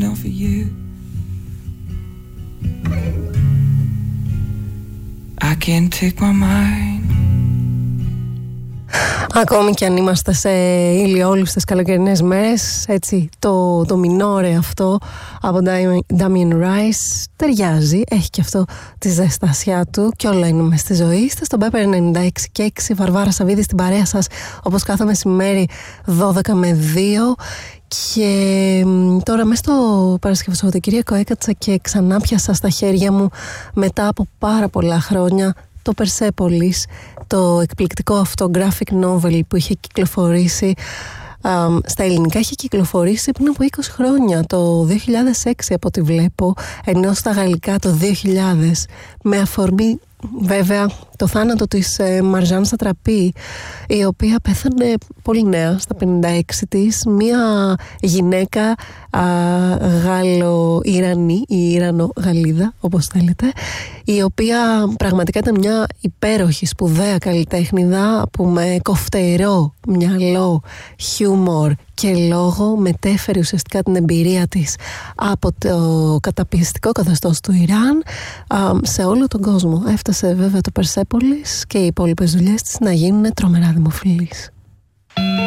down for you. I can't take my mind. Ακόμη κι αν είμαστε σε ηλιόλουστες καλοκαιρινές μέρες, έτσι το μινόρε αυτό από Damien Rice ταιριάζει, έχει και αυτό τη ζεστασιά του και όλα είναι μες στη ζωή. Είστε στο Pepper 96 και 6, Βαρβάρα Σαββίδη στην παρέα σας όπως κάθε μεσημέρι 12 με 2. Και τώρα μέσα στο Παρασκευοσαββατοκύριακο έκατσα και ξανά πιάσα στα χέρια μου μετά από πάρα πολλά χρόνια το Persepolis, το εκπληκτικό αυτό graphic novel που είχε κυκλοφορήσει στα ελληνικά. Είχε κυκλοφορήσει πριν από 20 χρόνια, το 2006 από ό,τι βλέπω, ενώ στα γαλλικά το 2000, με αφορμή βέβαια το θάνατο της Μαρζάν Σατραπή, η οποία πέθανε πολύ νέα, στα 56 της, μια γυναίκα Γάλλο-Ιρανή ή Ιρανο-Γαλλίδα όπως θέλετε, η οποία πραγματικά ήταν μια υπέροχη σπουδαία καλλιτέχνηδα που με κοφτερό μυαλό, χιούμορ και λόγο μετέφερε ουσιαστικά την εμπειρία της από το καταπιεστικό καθεστώς του Ιράν σε όλο τον κόσμο. Έφτασε βέβαια το Persepolis και οι υπόλοιπες δουλειές της να γίνουν τρομερά δημοφιλείς.